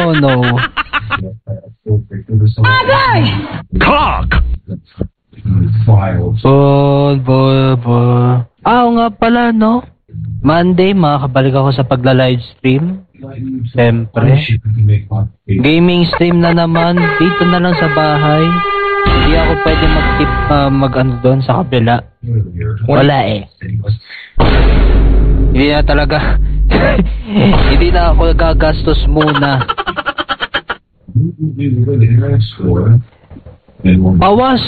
Oh no. Cock! Bol. Oo nga pala, no? Monday, makakabalik ako sa pagla-livestream. Siyempre. Gaming stream na naman. Dito na lang sa bahay. Hindi ako pwede mag-ano doon sa kabila. Wala eh. Hindi na talaga. Hindi na ako gagastos muna. Pawas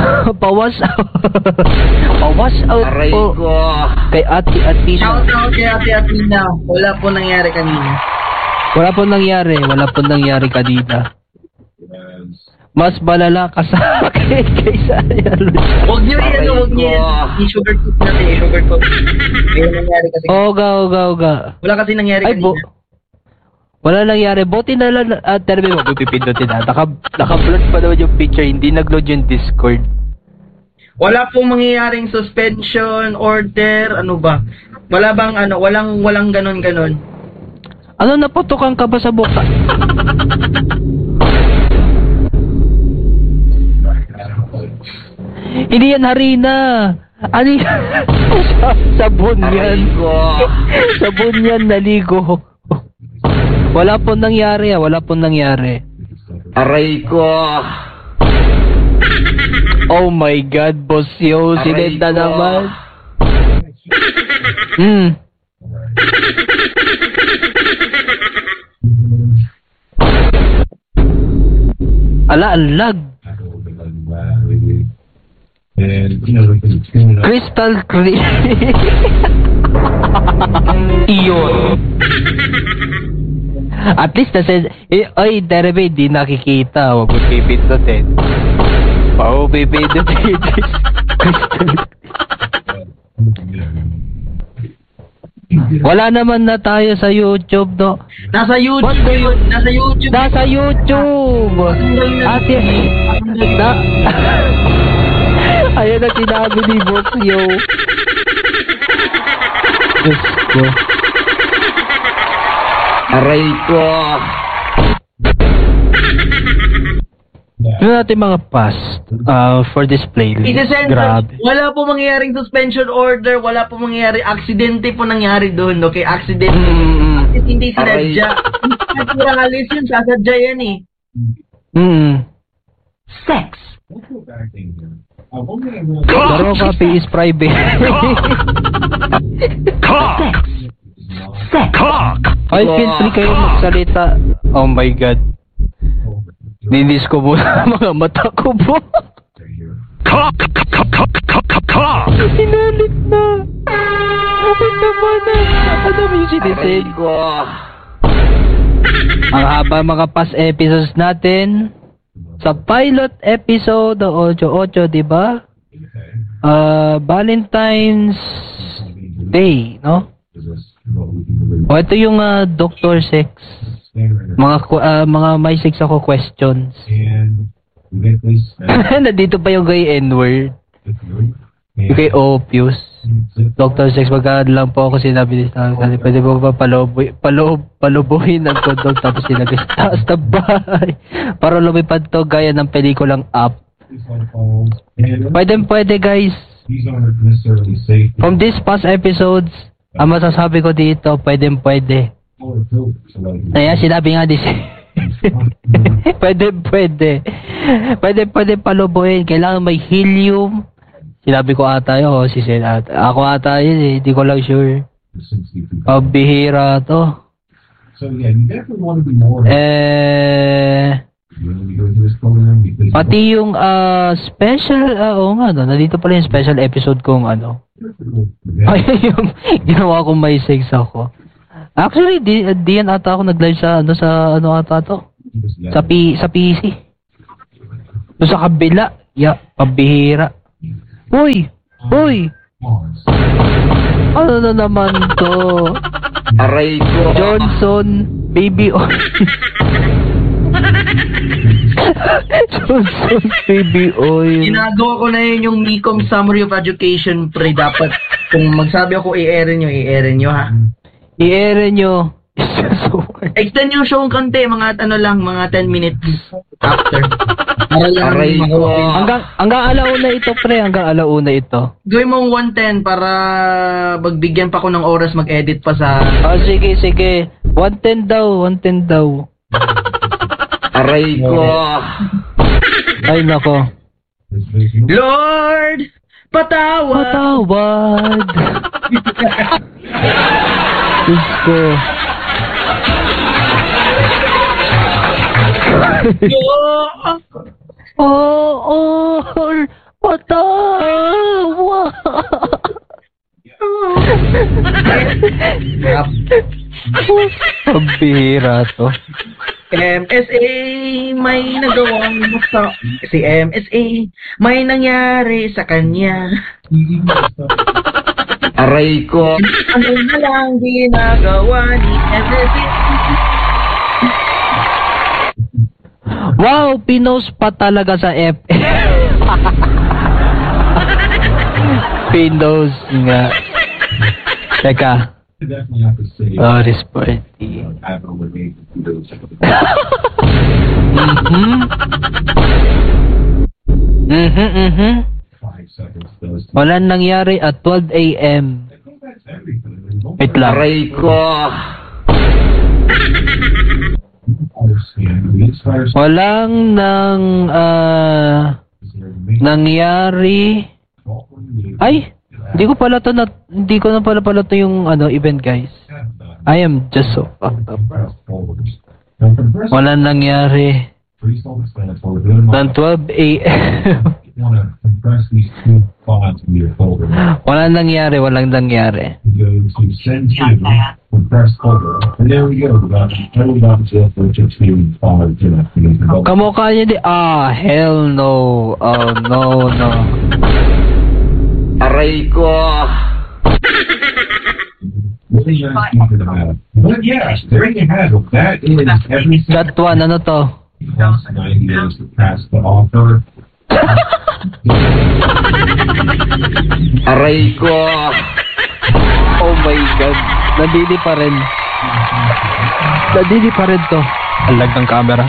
out po kay Ate Atina. Shout out kay Ate Atina. Wala po nangyari kanina. Wala po nangyari kanina. Mas balala ka sa akin kaysa yan. Huwag niyo i-sugarcoat natin, i-sugarcoat. May nangyari kasi. Oga. Wala kasi nangyari kanina. Wala nangyari. Buti na lang, termi mo, pipindutin na. Naka-blot pa naman yung picture, hindi nag-load yung Discord. Wala pong mangyayaring suspension, order, ano ba? Wala bang walang ganon-ganon. Ano, naputukan ka ba sa buka? Hindi yan harina. Ano yan? Sabon yan. Sabon yan, naligo. Wala pong nangyari. Aray ko. Oh my God, boss yo. Sinenda naman. Ala, alag. Crystal clear. Iyon. At least nasa... Ay, Derebe, di nakikita. Huwag mo pipindutin. Oo, pipindutin. Wala naman na tayo sa YouTube, no? Nasa YouTube yun. Nasa YouTube. Ate... Ayan na sinabi ni Boss Yo. Diyos ko. Aray ko. Ano natin mga past for this playlist? Grabe. Wala po mangyayaring suspension order, wala po mangyayaring aksidente po nangyari doon, okay? Aksidente. Hindi sinadya. Naturalis yun, sasadya yan eh. Sex. Pero copy is private. Cock! Ay, feel free kayo magsalita. Oh my God. Ninis ko po mga mata ko po. Cock! Inalit na. Bakit naman na? Ano yung sinisin ko? Ang haba mga past episodes natin. Sa pilot episode 88, di ba? Valentine's Day, no? O ito yung Dr. Sex. Mga may sex ako questions. Nandito pa yung kay N-word. Yung kay Opus. Dr. Sex, magkano lang po ako sinabi nila. Pwede po ba palubuhin ang kondom tapos sinagay sa taas na bahay para lumipad to gaya ng pelikulang Up. Pwede guys. From these past episodes, ang masasabi ko dito, pwede. Kaya sinabi nga pwede palubuhin. Kailangan may helium. Sinabi ko ata yun, si Sen ata. Ako ata yun eh, hindi ko lang sure. Pabihira to. Pati yung special, oo nga, no, nandito pala yung special episode kong ano. Ay, yung ginawa kong may sex ako. Actually, di yan ata ako nag-live sa ano ata to. Sa PC. Doon sa kabila, pabihira. Uy! Ano na naman to? Aray ko. Johnson, baby oil. Johnson, baby oil. Ginagawa ko na yun yung Mecom Summary of Education, pre. Dapat, kung magsabi ako i-air nyo, ha? I-air nyo. It's just so hard. Extend yung show konti, mga 10 minutes after. Aray ko. Hanggang alauna ito, pre. Hanggang alauna ito. Gawin mong 110 para magbigyan pa ko ng oras mag-edit pa sa... Oh, sige. 110 daw. Aray ko. Ay, nako. Lord, patawad. Diyos ko. Patawad. Pambihira to. MSA, may nagawang gusto. Si MSA, may nangyari sa kanya. Aray ko. Ano na lang ginagawa ni MSA? Wow, pinost pa talaga sa FM. Pinost nga. Teka. This party. Walang nangyari at 12 a.m. Wait lang. Aray ko. Walang nangyari. Ay, hindi ko na pala to yung event, guys. I am just so fucked up. Walang nangyari. Ng 12 a.m. Walang nangyari. Kamukha niya di. Hell no. Oh, no. Aray ko. That one, ano to? Aray ko. Oh my God. Nadidi pa rin to. Alag ng camera.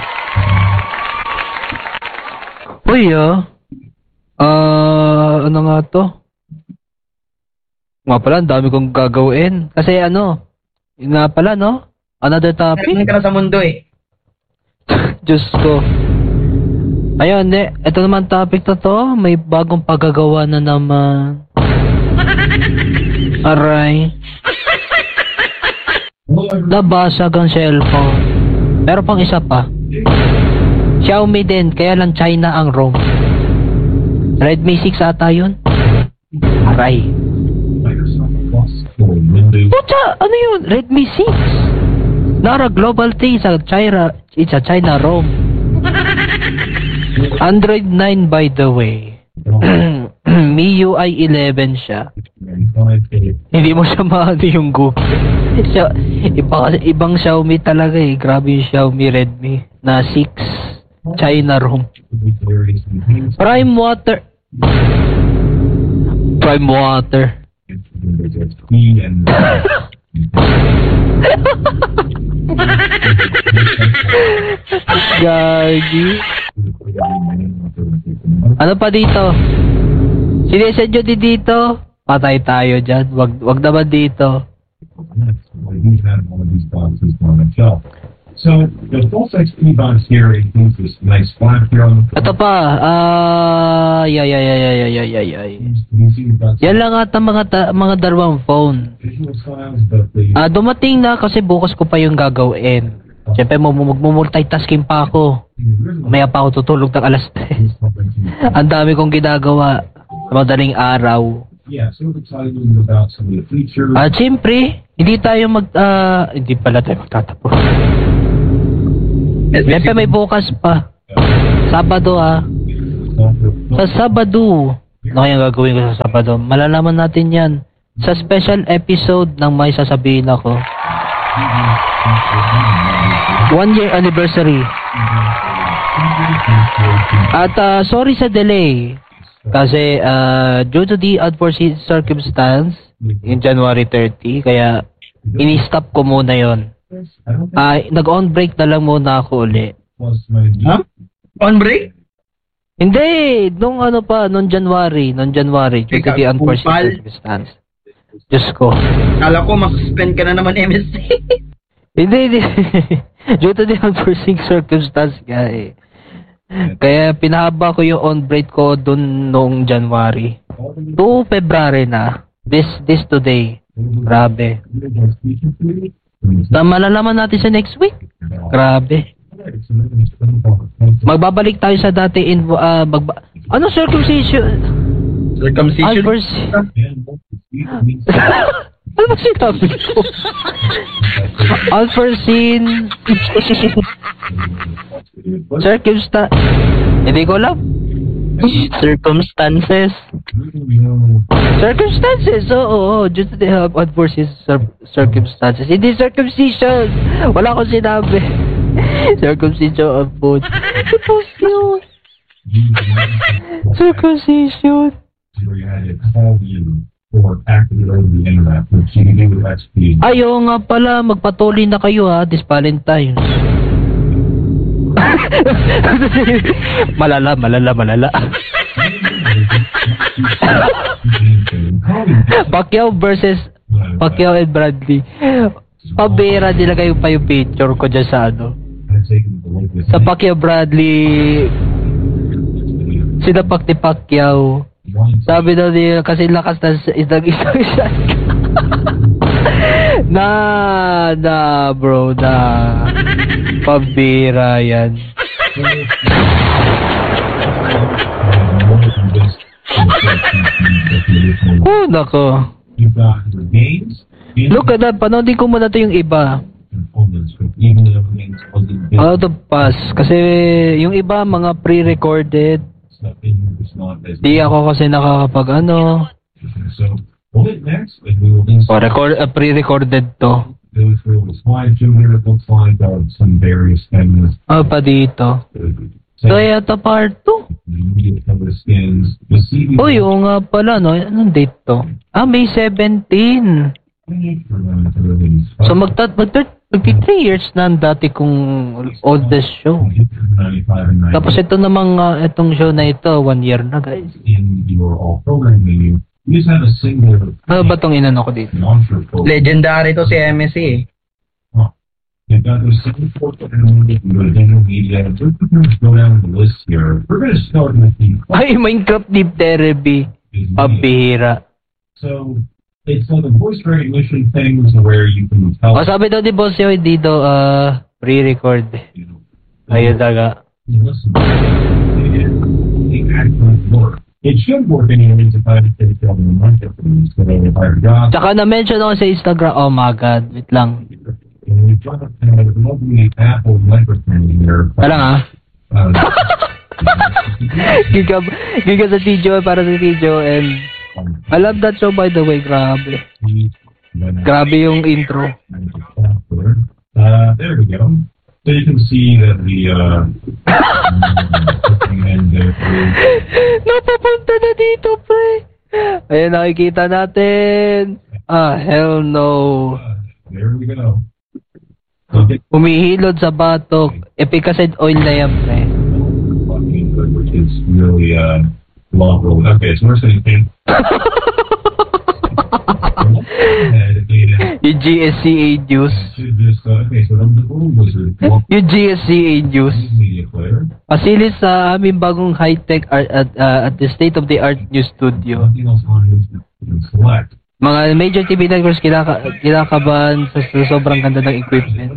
Uy, ano nga to? Nga pala, ang dami kong gagawin. Kasi yun nga pala, no? Another topic. Meron ka na sa mundo eh. Diyos ko. Ayun, ito naman topic to. May bagong paggagawa na naman. Aray. Nabasag ang cellphone. Pero pang isa pa. Xiaomi din, kaya lang China ang ROM. Redmi 6 ata yun. Aray. Pucha, ano yun? Redmi 6. Nara Global 3 sa China ROM. Android 9 by the way. MIUI 11 siya. Hindi mo siya maano yung Google. Ibang Xiaomi talaga eh. Grabe yung Xiaomi Redmi na 6 China ROM. Prime Water. Gagi. Ano pa dito? Sinesedyo din dito. Patay tayo dyan. Wag naman dito. So, the full-size T-box here includes this nice flap here on the Ito pa. Yan lang ata mga dalawang phone. visual styles, but the Dumating na kasi bukas ko pa yung gagawin. Siyempre, multitasking pa ako. Maya pa ako tutulog ng alas 3. Ang dami kong ginagawa sa madaling araw. yeah, so we're excited about some of the features. At siyempre, hindi pala tayo magtatapos. Siyempre, may bukas pa. Sabado Sa Sabado. Ano kayang gagawin ko sa Sabado? Malalaman natin yan. Sa special episode ng May Sasabihin Ako. 1 year anniversary. At sorry sa delay. Kasi due to the adverse circumstance in January 30, kaya ini-stop ko muna yon. Nag-on break na lang muna ako uli. Ha? On break? Hindi, nung January, due to the unforeseen circumstance. Diyos ko. Kala ko, masuspend ka na naman MSC. Hindi. Due to the unforeseen circumstance nga eh. Kaya pinahaba ko yung on break ko dun noong January. 2 February na. This today. Grabe. Malalaman natin sa next week. Grabe. Magbabalik tayo sa dati ano circumcision? Circumcision? Ano ba sinabi ko? Unforeseen circumstance. Hindi ko alam. Circumstances. Oo. Due to the unforeseen circumstances. Hindi circumcision. Wala akong sinabi. Circumcision of food. Circumcision. Ayaw nga pala, magpatuloy na kayo ha, this Valentine's. Malala. Pacquiao versus Pacquiao and Bradley. Pabera, nilagay pa yung picture ko dyan sa sa Pacquiao Bradley. Sinapak ni Pacquiao. Sabi daw nila kasi lakas na isang bro, pabira yan. Oh, nako. Look at that, panoodin ko muna ito yung iba. Out of pass. Kasi yung iba, mga pre-recorded. Di ako kasi nakakapag pre-recorded to. Pa dito. Kaya ito part 2. Uy, oo nga pala, no? Anong date to? May 17. So, mag-3 years na ang dati kong oldest show. Tapos ito namang, itong show na ito, 1 year na, guys. Ano ba itong inano ko dito? Legendary to si MSC eh. Ay, Minecraft Deep Therapy. Pabihira. So, it's the voice recognition things where you can tell. Sabi daw ni Boss Yoy dito, pre-record. Ayun daga. It should work anyways if I had to take on the market. Tsaka na-mention ako sa Instagram. Oh my God, wait lang. Alam nga. Giga sa Tijo, para sa Tijo, and I love that show, by the way. Grabe yung intro. There we go. So you can see that the napapunta na dito, pre. Ayan, nakikita natin. Hell no. There we go. Humihilod sa batok. Epicacid oil na yan, pre. Which is really long road. Okay, so we're saying yung GSCA juice. Yung GSCA juice. Pasili sa aming bagong high-tech at the state-of-the-art new studio. Mga major TV networks kinakabahan sa sobrang ganda ng equipment.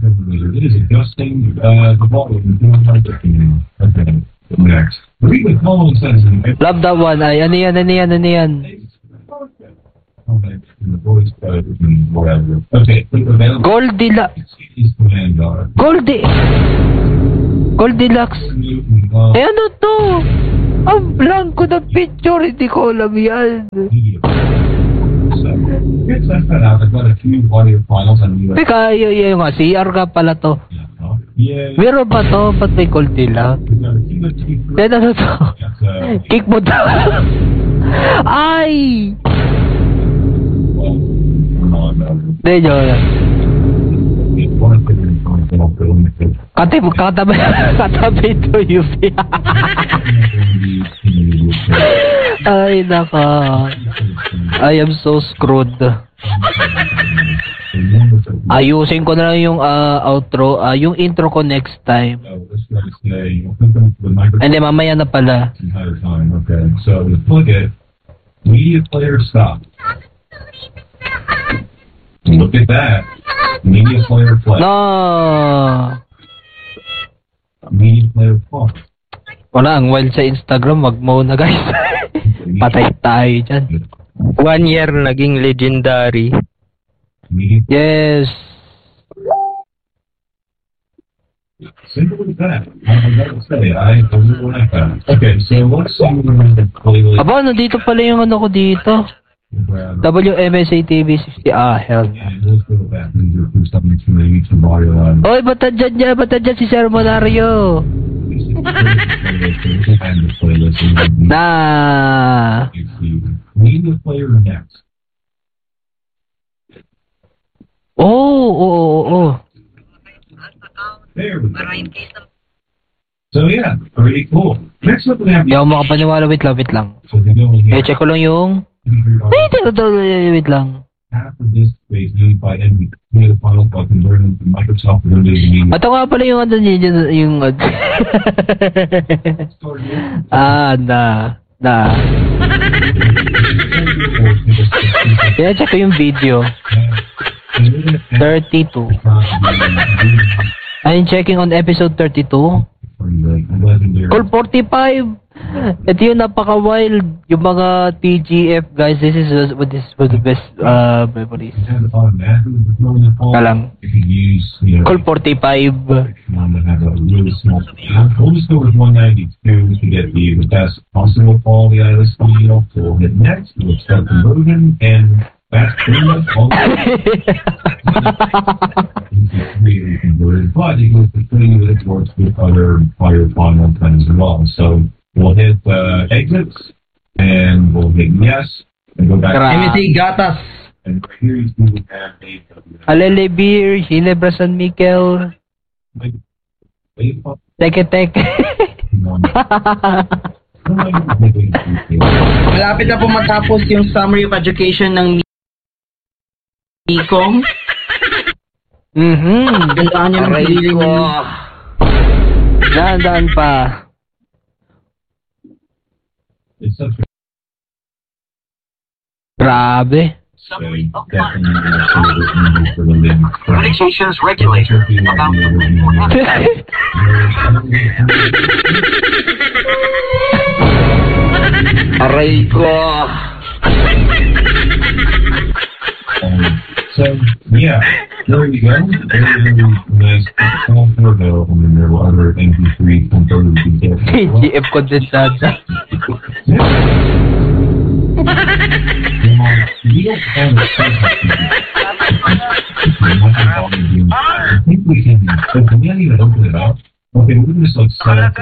Love that one. Ay, ano yan? Goldilocks. Ano to? Ang blanco na picture. Hindi ko alam yan. Teka, yung CR ka pala to. Meron ba to? Ba't may Goldilocks? Ano to? Kick mo daw. Ay! Hindi, joke lang. Katabi to UP. Ay, naka. I am so screwed. Ayusin ko na lang yung outro, yung intro ko next time. Hindi, mamaya na pala. Okay, so to plug it, media player stop. Look at that. Media player play. No! Media player pause. Wala, ang wild sa Instagram, wag mo na guys. Patay tayo dyan. 1 year naging legendary. Media. Yes. Simple as that. I really like that. Okay, so what's some of the playlist? Aba, nandito pala yung ano ko dito. WMSA TV 60. Ah, hell. And let's go back and do something to maybe to Mario on. Oy, ba't dyan si Sir Monario? And the playlist. Na. Media player next. Oh. There we go. So yeah, pretty cool. Next up we have Hindi ako makapaniwala, wait lang. So we go here. Check ko lang yung... Wait lang. Half of this space used by enemy. Near the final button burning to Microsoft Windows Media. Ito nga pala yung ano niya, yung... Yeah, check ko yung video. 32. I'm checking on episode 32. Call 45. Ito yung napaka-wild. Yung mga TGF, guys. This was the best memories. Kalang. Call 45. Only score was 192 to get the best possible quality out of this video. So hit next, we'll start conversion, and that's pretty much all. Really converted, but it goes to 3 minutes works with other prior final times as well. So we'll hit exits, and we'll hit yes, and go back. MSA Gatas. And here you see we have a Alele Beer, Ginebra San Miguel, Teke. Malapit na po matapos yung summary of education ng Ecom. Gandaan nyo ng sarili mo. Dahan pa. Grabe. Medications regulator about Aray ko. So, yeah, there you go. Very nice phone photo, and then there were other MP3 components. TGF kondensada. I think we can, but we can't even open it up. Okay, we're just like set up.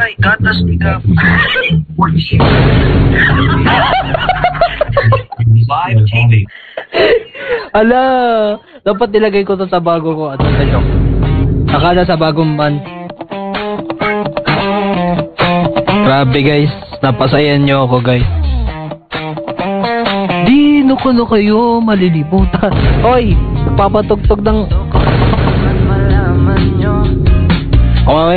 live TV. Ala, dapat nilagay ko to sa bago ko. Ano sa joke? Akala sa bagong month. Grabe guys, napasayan nyo ako guys. Di, no kayo, malilimutan. Oy, papatugtog ng...